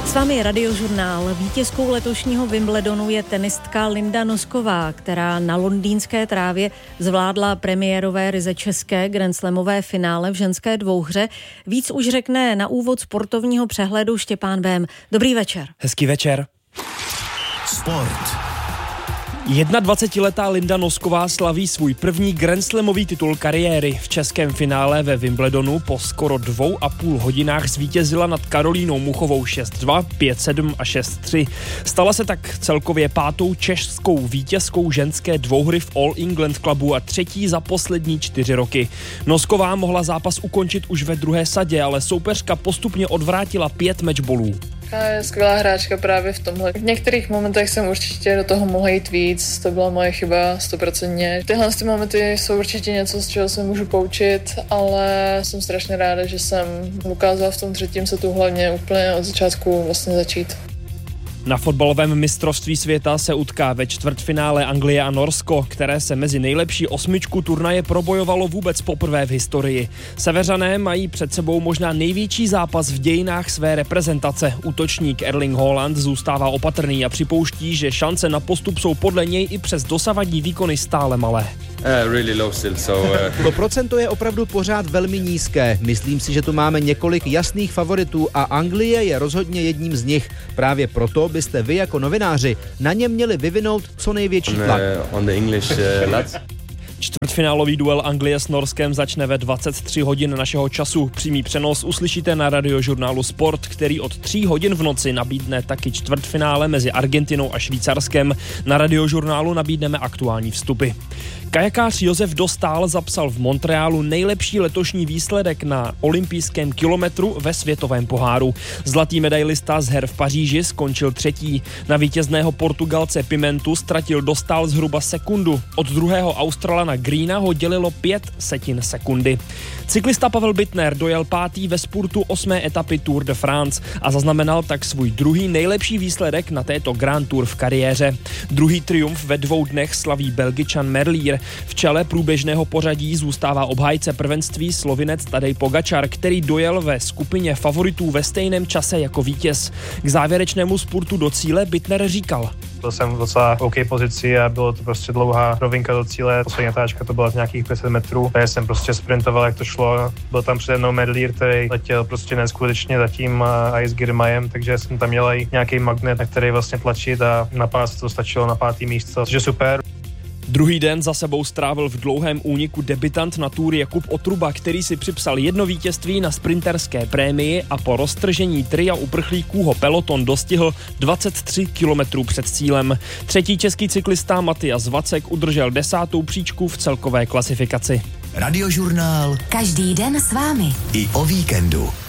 S vámi je Radiožurnál. Vítězkou letošního Wimbledonu je tenistka Linda Nosková, která na londýnské trávě zvládla premiérové ryze české grandslamové finále v ženské dvouhře. Víc už řekne na úvod sportovního přehledu Štěpán Bém. Dobrý večer. Hezký večer. Sport. 21letá Linda Nosková slaví svůj první grandslamový titul kariéry. V českém finále ve Wimbledonu po skoro 2,5 hodinách zvítězila nad Karolínou Muchovou 6-2, 5-7 a 6-3. Stala se tak celkově 5. českou vítězkou ženské dvouhry v All England Clubu a 3. za poslední 4 roky. Nosková mohla zápas ukončit už ve druhé sadě, ale soupeřka postupně odvrátila 5 matchballů. Je skvělá hráčka právě v tomhle. V některých momentech jsem určitě do toho mohla jít víc, to byla moje chyba 100%. Tyhle momenty jsou určitě něco, z čeho se můžu poučit, ale jsem strašně ráda, že jsem ukázala v tom třetím setu hlavně úplně od začátku vlastně začít. Na fotbalovém mistrovství světa se utká ve čtvrtfinále Anglie a Norsko, které se mezi nejlepší 8 turnaje probojovalo vůbec poprvé v historii. Seveřané mají před sebou možná největší zápas v dějinách své reprezentace. Útočník Erling Haaland zůstává opatrný a připouští, že šance na postup jsou podle něj i přes dosavadní výkony stále malé. To procento je opravdu pořád velmi nízké. Myslím si, že tu máme několik jasných favoritů a Anglie je rozhodně jedním z nich. Právě proto byste vy jako novináři na ně měli vyvinout co největší tlak. Čtvrtfinálový duel Anglie s Norskem začne ve 23 hodin našeho času. Přímý přenos uslyšíte na Radiožurnálu Sport, který od 3 hodin v noci nabídne taky čtvrtfinále mezi Argentinou a Švýcarskem. Na Radiožurnálu nabídneme aktuální vstupy. Kajakář Josef Dostál zapsal v Montrealu nejlepší letošní výsledek na olympijském kilometru ve světovém poháru. Zlatý medailista z her v Paříži skončil 3. Na vítězného Portugalce Pimentu ztratil Dostál zhruba sekundu. Od druhého Australana Greena ho dělilo 0,05 sekundy. Cyklista Pavel Bittner dojel 5. ve spurtu 8. etapy Tour de France a zaznamenal tak svůj druhý nejlepší výsledek na této Grand Tour v kariéře. Druhý triumf ve 2 dnech slaví Belgičan Merlier. V čele průběžného pořadí zůstává obhájce prvenství Slovinec Tadej Pogačar, který dojel ve skupině favoritů ve stejném čase jako vítěz. K závěrečnému spurtu do cíle Bittner říkal: Byl jsem v docela OK pozici a bylo to prostě dlouhá rovinka do cíle. Poslední natáčka to byla nějakých 500 metrů. Já jsem prostě sprintoval, jak to šlo. Byl tam přede mnou Merlier, který letěl prostě neskutečně za tím Ice Girmajem, takže jsem tam měl i nějaký magnet, na který vlastně tlačit a na pás to stačilo na 5. místo, což je super. Druhý den za sebou strávil v dlouhém úniku debutant na Tour Jakub Otruba, který si připsal 1 vítězství na sprinterské prémii a po roztržení tria uprchlíků ho peloton dostihl 23 kilometrů před cílem. 3. český cyklista Matyas Vacek udržel 10. příčku v celkové klasifikaci. Radiožurnál. Každý den s vámi. I o víkendu.